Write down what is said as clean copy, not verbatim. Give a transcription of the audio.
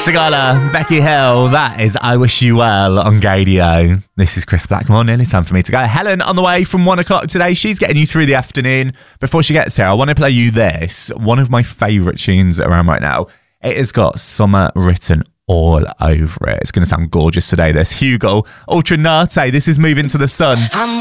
Sigala, Becky Hill, that is I Wish You Well on Gadio. This is Chris Blackmore, nearly time for me to go. Helen on the way from 1 o'clock today. She's getting you through the afternoon. Before she gets here, I want to play you this, one of my favourite tunes around right now. It has got summer written all over it. It's going to sound gorgeous today, this. Hugo, Ultra Nate, this is Moving to the Sun.